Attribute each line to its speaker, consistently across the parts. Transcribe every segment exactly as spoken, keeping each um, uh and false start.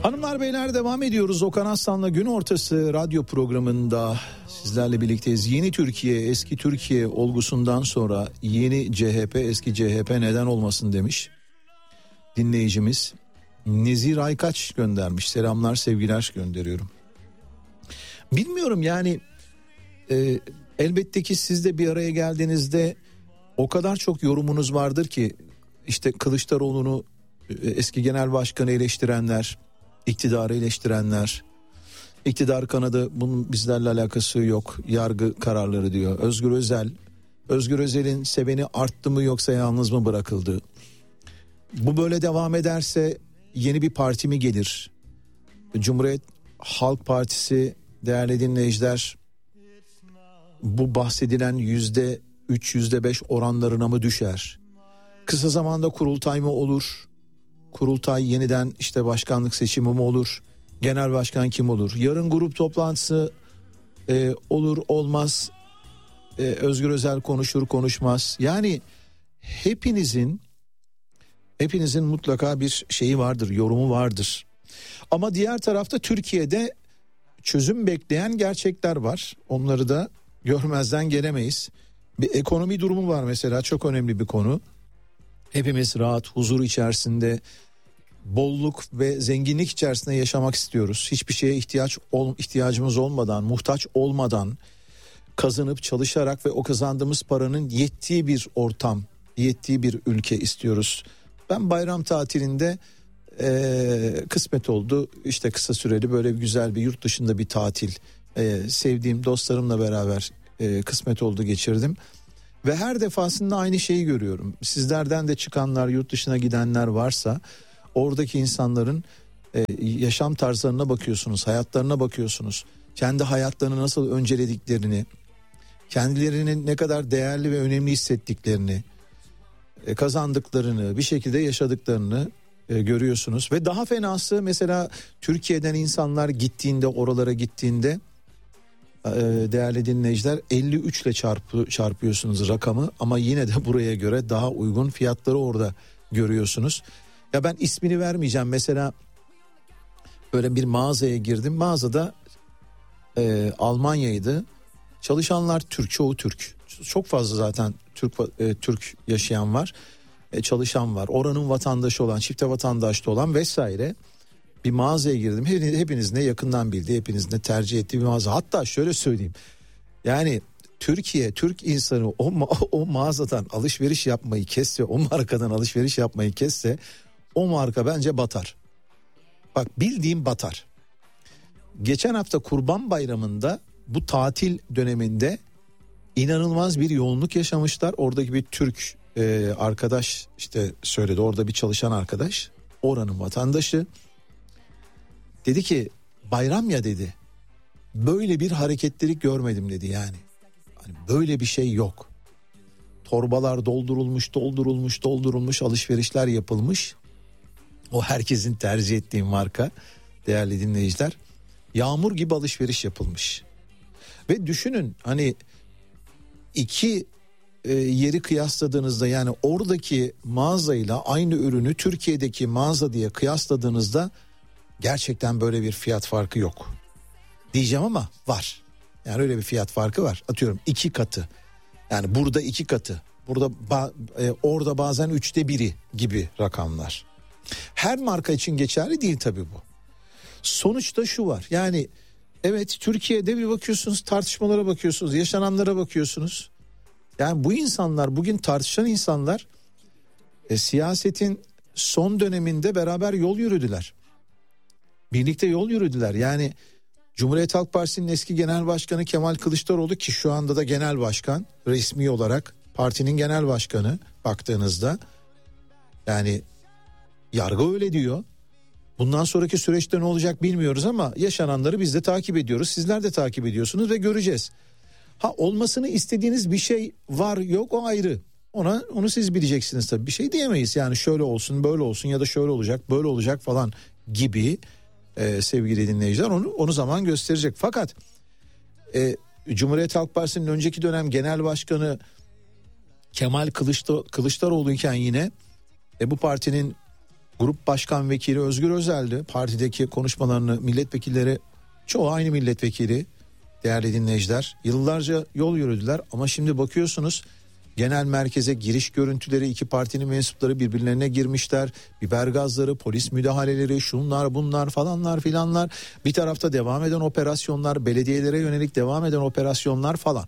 Speaker 1: Hanımlar beyler, devam ediyoruz. Okan Aslan'la Gün Ortası radyo programında sizlerle birlikteyiz. Yeni Türkiye, eski Türkiye olgusundan sonra yeni C H P, eski C H P neden olmasın demiş dinleyicimiz. Nezir Aykaç göndermiş. Selamlar, sevgiler gönderiyorum. Bilmiyorum yani e, elbette ki siz de bir araya geldiğinizde o kadar çok yorumunuz vardır ki işte Kılıçdaroğlu'nu e, eski genel başkanı eleştirenler, iktidarı eleştirenler, iktidar kanadı bunun bizlerle alakası yok, yargı kararları diyor. Özgür Özel, Özgür Özel'in seveni arttı mı yoksa yalnız mı bırakıldı? Bu böyle devam ederse yeni bir parti mi gelir? Cumhuriyet Halk Partisi, değerli dinleyiciler, bu bahsedilen yüzde üç, yüzde beş oranlarına mı düşer? Kısa zamanda kurultay mı olur? Kurultay yeniden işte başkanlık seçimi mi olur? Genel başkan kim olur? Yarın grup toplantısı e, olur olmaz. E, Özgür Özel konuşur konuşmaz. Yani hepinizin hepinizin mutlaka bir şeyi vardır, yorumu vardır. Ama diğer tarafta Türkiye'de çözüm bekleyen gerçekler var. Onları da görmezden gelemeyiz. Bir ekonomi durumu var mesela, çok önemli bir konu. Hepimiz rahat, huzur içerisinde, bolluk ve zenginlik içerisinde yaşamak istiyoruz. Hiçbir şeye ihtiyaç ol, ihtiyacımız olmadan, muhtaç olmadan kazanıp çalışarak ve o kazandığımız paranın yettiği bir ortam, yettiği bir ülke istiyoruz. Ben bayram tatilinde e, kısmet oldu. İşte kısa süreli böyle güzel bir yurt dışında bir tatil, e, sevdiğim dostlarımla beraber e, kısmet oldu, geçirdim. Ve her defasında aynı şeyi görüyorum. Sizlerden de çıkanlar, yurt dışına gidenler varsa oradaki insanların e, yaşam tarzlarına bakıyorsunuz, hayatlarına bakıyorsunuz. Kendi hayatlarını nasıl öncelediklerini, kendilerini ne kadar değerli ve önemli hissettiklerini, e, kazandıklarını, bir şekilde yaşadıklarını e, görüyorsunuz. Ve daha fenası, mesela Türkiye'den insanlar gittiğinde, oralara gittiğinde e, değerli dinleyiciler, elli üç ile çarpı, çarpıyorsunuz rakamı ama yine de buraya göre daha uygun fiyatları orada görüyorsunuz. Ya ben ismini vermeyeceğim, mesela böyle bir mağazaya girdim, mağazada e, Almanya'ydı, çalışanlar Türk, çoğu Türk, çok fazla zaten Türk e, Türk yaşayan var, e, çalışan var, oranın vatandaşı olan, çifte vatandaşlı olan vesaire. Bir mağazaya girdim, hepinizin de yakından bildiği, hepinizin de tercih ettiği bir mağaza. Hatta şöyle söyleyeyim, yani Türkiye, Türk insanı o, ma- o mağazadan alışveriş yapmayı kesse, o markadan alışveriş yapmayı kesse, o marka bence batar. Bak, bildiğim batar. Geçen hafta Kurban Bayramı'nda, bu tatil döneminde inanılmaz bir yoğunluk yaşamışlar. Oradaki bir Türk e, arkadaş işte söyledi, orada bir çalışan arkadaş, oranın vatandaşı. Dedi ki bayram ya dedi, böyle bir hareketlilik görmedim dedi yani. Hani böyle bir şey yok. Torbalar doldurulmuş, doldurulmuş, doldurulmuş, alışverişler yapılmış. O herkesin tercih ettiği marka, değerli dinleyiciler. Yağmur gibi alışveriş yapılmış. Ve düşünün, hani iki e, yeri kıyasladığınızda, yani oradaki mağazayla aynı ürünü Türkiye'deki mağaza diye kıyasladığınızda gerçekten böyle bir fiyat farkı yok diyeceğim ama var. Yani öyle bir fiyat farkı var. Atıyorum iki katı. Yani burada iki katı. Burada ba- e, orada bazen üçte biri gibi rakamlar. Her marka için geçerli değil tabii bu. Sonuçta şu var. Yani evet, Türkiye'de bir bakıyorsunuz, tartışmalara bakıyorsunuz, yaşananlara bakıyorsunuz. Yani bu insanlar, bugün tartışan insanlar e, siyasetin son döneminde beraber yol yürüdüler. Birlikte yol yürüdüler. Yani Cumhuriyet Halk Partisi'nin eski genel başkanı Kemal Kılıçdaroğlu, ki şu anda da genel başkan, resmi olarak partinin genel başkanı, baktığınızda yani yargı öyle diyor. Bundan sonraki süreçte ne olacak bilmiyoruz ama yaşananları biz de takip ediyoruz. Sizler de takip ediyorsunuz ve göreceğiz. Ha, olmasını istediğiniz bir şey var yok, o ayrı. Ona onu siz bileceksiniz tabii. Bir şey diyemeyiz yani, şöyle olsun, böyle olsun ya da şöyle olacak, böyle olacak falan gibi. Ee, sevgili dinleyiciler, onu onu zaman gösterecek. Fakat e, Cumhuriyet Halk Partisi'nin önceki dönem genel başkanı Kemal Kılıçdar- Kılıçdaroğlu iken yine e, bu partinin Grup Başkan Vekili Özgür Özel'di. Partideki konuşmalarını milletvekilleri çoğu aynı milletvekili değerli dinleyiciler. Yıllarca yol yürüdüler ama şimdi bakıyorsunuz genel merkeze giriş görüntüleri, iki partinin mensupları birbirlerine girmişler. Biber gazları, polis müdahaleleri, şunlar bunlar falanlar filanlar. Bir tarafta devam eden operasyonlar, belediyelere yönelik devam eden operasyonlar falan.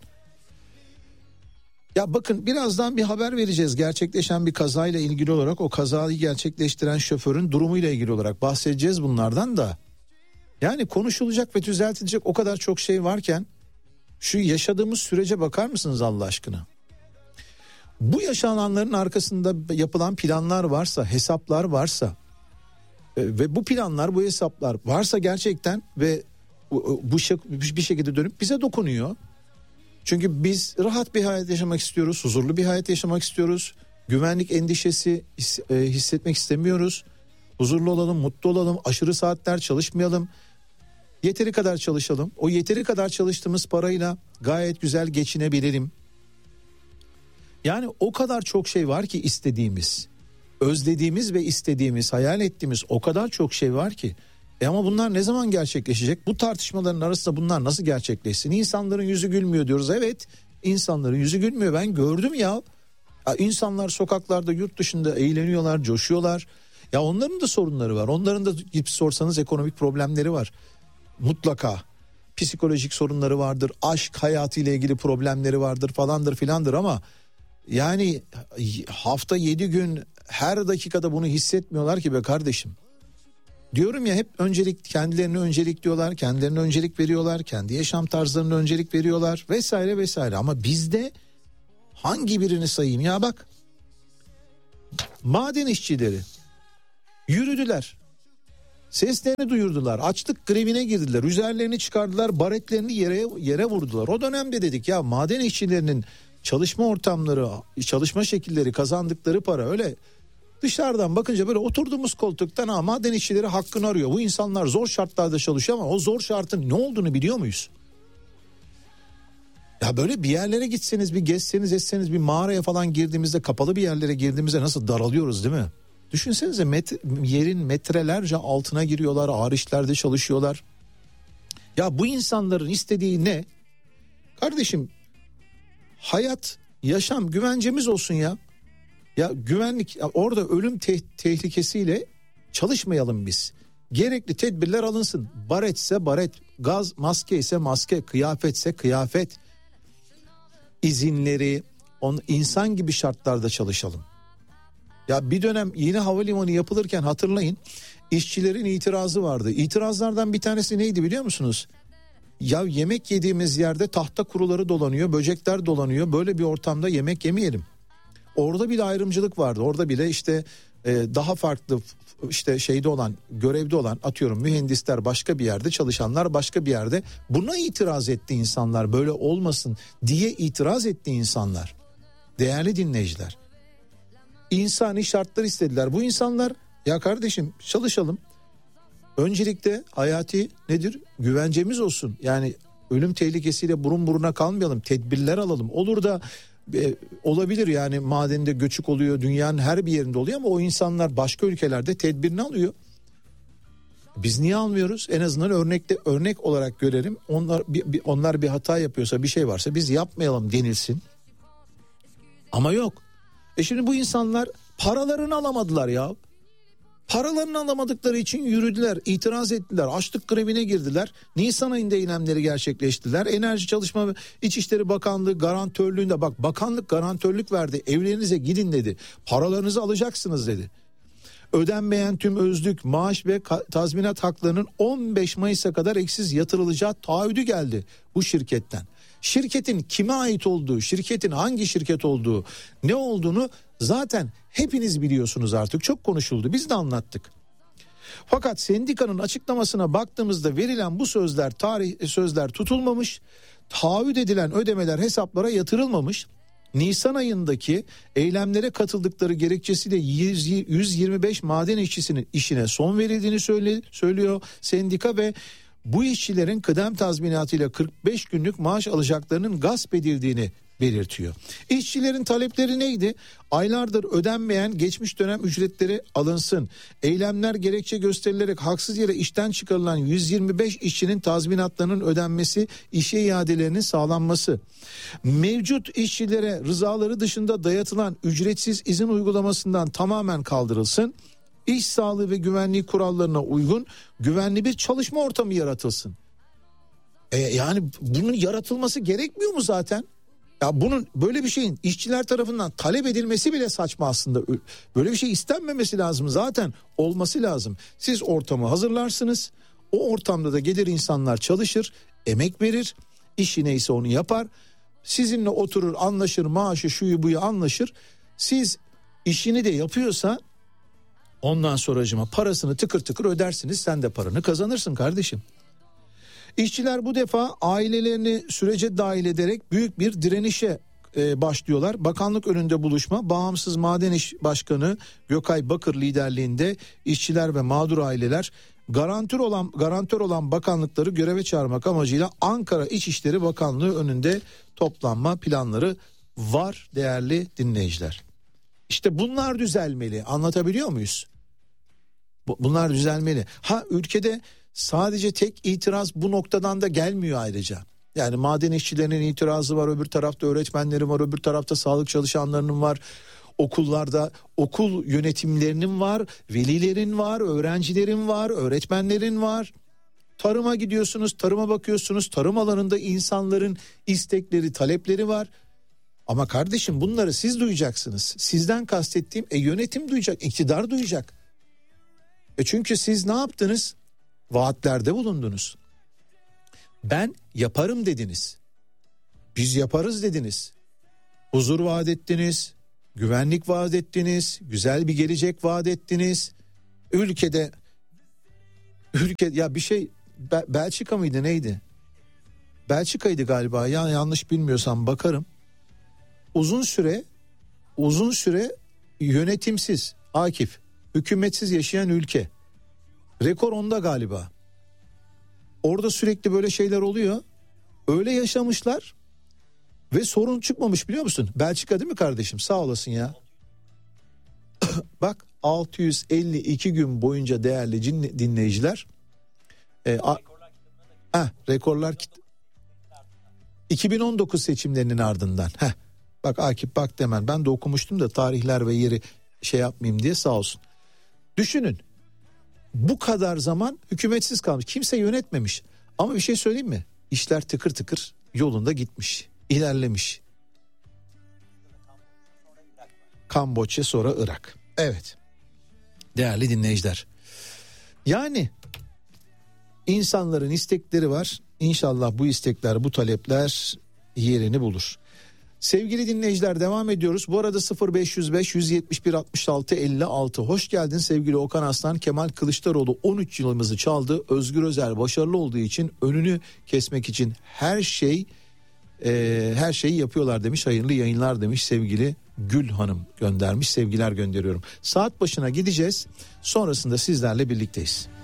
Speaker 1: Ya bakın birazdan bir haber vereceğiz gerçekleşen bir kazayla ilgili olarak, o kazayı gerçekleştiren şoförün durumuyla ilgili olarak bahsedeceğiz bunlardan da. Yani konuşulacak ve düzeltilecek o kadar çok şey varken şu yaşadığımız sürece bakar mısınız Allah aşkına? Bu yaşananların arkasında yapılan planlar varsa, hesaplar varsa e, ve bu planlar, bu hesaplar varsa gerçekten ve bu, bu bir şekilde dönüp bize dokunuyor. Çünkü biz rahat bir hayat yaşamak istiyoruz, huzurlu bir hayat yaşamak istiyoruz. Güvenlik endişesi his, e, hissetmek istemiyoruz. Huzurlu olalım, mutlu olalım, aşırı saatler çalışmayalım. Yeteri kadar çalışalım. O yeteri kadar çalıştığımız parayla gayet güzel geçinebilelim. Yani o kadar çok şey var ki istediğimiz, özlediğimiz ve istediğimiz, hayal ettiğimiz o kadar çok şey var ki. E ama bunlar ne zaman gerçekleşecek? Bu tartışmaların arasında bunlar nasıl gerçekleşsin? İnsanların yüzü gülmüyor diyoruz. Evet, insanların yüzü gülmüyor. Ben gördüm ya. ya. İnsanlar sokaklarda, yurt dışında eğleniyorlar, coşuyorlar. Ya onların da sorunları var. Onların da gidip sorsanız ekonomik problemleri var. Mutlaka. Psikolojik sorunları vardır. Aşk hayatıyla ilgili problemleri vardır falandır filandır ama yani hafta yedi gün her dakikada bunu hissetmiyorlar ki be kardeşim. Diyorum ya, hep öncelik, kendilerine öncelik diyorlar, kendilerine öncelik veriyorlar, kendi yaşam tarzlarına öncelik veriyorlar vesaire vesaire. Ama bizde hangi birini sayayım ya? Bak, maden işçileri yürüdüler, seslerini duyurdular, açlık grevine girdiler, üzerlerini çıkardılar, baretlerini yere yere vurdular. O dönemde dedik ya, maden işçilerinin çalışma ortamları, çalışma şekilleri, kazandıkları para öyle dışarıdan bakınca böyle oturduğumuz koltuktan ha maden işçileri hakkını arıyor. Bu insanlar zor şartlarda çalışıyor ama o zor şartın ne olduğunu biliyor muyuz? Ya böyle bir yerlere gitseniz, bir gezseniz etseniz, bir mağaraya falan girdiğimizde, kapalı bir yerlere girdiğimizde nasıl daralıyoruz değil mi? Düşünsenize, met- yerin metrelerce altına giriyorlar, ağır işlerde çalışıyorlar. Ya bu insanların istediği ne? Kardeşim, hayat, yaşam güvencemiz olsun ya. Ya güvenlik, ya orada ölüm te- tehlikesiyle çalışmayalım biz. Gerekli tedbirler alınsın. Baretse baret, gaz maske ise maske, kıyafetse kıyafet. İzinleri, on, insan gibi şartlarda çalışalım. Ya bir dönem yeni havalimanı yapılırken hatırlayın, işçilerin itirazı vardı. İtirazlardan bir tanesi neydi biliyor musunuz? Ya yemek yediğimiz yerde tahta kuruları dolanıyor, böcekler dolanıyor. Böyle bir ortamda yemek yemeyelim. Orada bile ayrımcılık vardı. Orada bile işte e, daha farklı işte şeyde olan, görevde olan, atıyorum mühendisler başka bir yerde, çalışanlar başka bir yerde. Buna itiraz etti insanlar, böyle olmasın diye itiraz etti insanlar. Değerli dinleyiciler, insani şartlar istediler. Bu insanlar, ya kardeşim çalışalım. Öncelikle hayati nedir? Güvencemiz olsun. Yani ölüm tehlikesiyle burun buruna kalmayalım. Tedbirler alalım. Olur da e, olabilir yani, madende göçük oluyor. Dünyanın her bir yerinde oluyor ama o insanlar başka ülkelerde tedbirini alıyor. Biz niye almıyoruz? En azından örnekte örnek olarak görelim. Onlar bir, bir, onlar bir hata yapıyorsa, bir şey varsa biz yapmayalım denilsin. Ama yok. E şimdi bu insanlar paralarını alamadılar ya. Paralarını alamadıkları için yürüdüler, itiraz ettiler, açlık grevine girdiler. Nisan ayında eylemleri gerçekleştiler. Enerji Çalışma ve İçişleri Bakanlığı garantörlüğünde, bak bakanlık garantörlük verdi. Evlerinize gidin dedi. Paralarınızı alacaksınız dedi. Ödenmeyen tüm özlük, maaş ve tazminat haklarının on beş Mayıs'a kadar eksiz yatırılacağı taahhüdü geldi bu şirketten. Şirketin kime ait olduğu, şirketin hangi şirket olduğu, ne olduğunu zaten hepiniz biliyorsunuz artık. Çok konuşuldu, biz de anlattık. Fakat sendikanın açıklamasına baktığımızda verilen bu sözler, tarih sözler tutulmamış, taahhüt edilen ödemeler hesaplara yatırılmamış. Nisan ayındaki eylemlere katıldıkları gerekçesiyle yüz yirmi beş maden işçisinin işine son verildiğini söyle, söylüyor sendika ve bu işçilerin kıdem tazminatıyla kırk beş günlük maaş alacaklarının gasp edildiğini belirtiyor. İşçilerin talepleri neydi? Aylardır ödenmeyen geçmiş dönem ücretleri alınsın. Eylemler gerekçe gösterilerek haksız yere işten çıkarılan yüz yirmi beş işçinin tazminatlarının ödenmesi, işe iadelerinin sağlanması. Mevcut işçilere rızaları dışında dayatılan ücretsiz izin uygulamasından tamamen kaldırılsın. İş sağlığı ve güvenliği kurallarına uygun güvenli bir çalışma ortamı yaratılsın. E yani bunun yaratılması gerekmiyor mu zaten? Ya bunun, böyle bir şeyin işçiler tarafından talep edilmesi bile saçma aslında. Böyle bir şey istenmemesi lazım, zaten olması lazım. Siz ortamı hazırlarsınız. O ortamda da gelir insanlar çalışır, emek verir, işi neyse onu yapar. Sizinle oturur, anlaşır, maaşı şuyu buyu anlaşır. Siz işini de yapıyorsa ondan sonracıma parasını tıkır tıkır ödersiniz. Sen de paranı kazanırsın kardeşim. İşçiler bu defa ailelerini sürece dahil ederek büyük bir direnişe e, başlıyorlar. Bakanlık önünde buluşma, Bağımsız Maden İş Başkanı Gökay Bakır liderliğinde işçiler ve mağdur aileler garantör olan garantör olan bakanlıkları göreve çağırmak amacıyla Ankara İçişleri Bakanlığı önünde toplanma planları var değerli dinleyiciler. İşte bunlar düzelmeli. Anlatabiliyor muyuz? Bunlar düzelmeli. Ha, ülkede sadece tek itiraz bu noktadan da gelmiyor ayrıca. Yani maden işçilerinin itirazı var, öbür tarafta öğretmenlerin var, öbür tarafta sağlık çalışanlarının var. Okullarda okul yönetimlerinin var, velilerin var, öğrencilerin var, öğretmenlerin var. Tarıma gidiyorsunuz, tarıma bakıyorsunuz, tarım alanında insanların istekleri, talepleri var. Ama kardeşim bunları siz duyacaksınız. Sizden kastettiğim e, yönetim duyacak, iktidar duyacak. E çünkü siz ne yaptınız? Vaatlerde bulundunuz. Ben yaparım dediniz. Biz yaparız dediniz. Huzur vaat ettiniz. Güvenlik vaat ettiniz. Güzel bir gelecek vaat ettiniz. Ülkede ülke ya bir şey Be- Belçika mıydı neydi? Belçika'ydı galiba. Ya yanlış bilmiyorsam bakarım. Uzun süre uzun süre yönetimsiz, Akif, hükümetsiz yaşayan ülke. Rekor onda galiba. Orada sürekli böyle şeyler oluyor. Öyle yaşamışlar ve sorun çıkmamış, biliyor musun? Belçika değil mi kardeşim? Sağ olasın ya. Bak altı yüz elli iki gün boyunca değerli dinleyiciler. E, a, heh, rekorlar kit- iki bin on dokuz seçimlerinin ardından. Heh, bak Akif bak demen. Ben de okumuştum da tarihler ve yeri şey yapmayayım diye, sağ olsun. Düşünün. Bu kadar zaman hükümetsiz kalmış. Kimse yönetmemiş. Ama bir şey söyleyeyim mi? İşler tıkır tıkır yolunda gitmiş. İlerlemiş. Kamboçya, sonra Irak. Evet. Değerli dinleyiciler. Yani insanların istekleri var. İnşallah bu istekler, bu talepler yerini bulur. Sevgili dinleyiciler, devam ediyoruz. Bu arada sıfır beş yüz beş yüz yetmiş bir altmış altı elli altı. Hoş geldin sevgili Okan Aslan. Kemal Kılıçdaroğlu on üç yılımızı çaldı. Özgür Özel başarılı olduğu için, önünü kesmek için her şey e, her şeyi yapıyorlar demiş. Hayırlı yayınlar demiş sevgili Gül Hanım göndermiş. Sevgiler gönderiyorum. Saat başına gideceğiz. Sonrasında sizlerle birlikteyiz.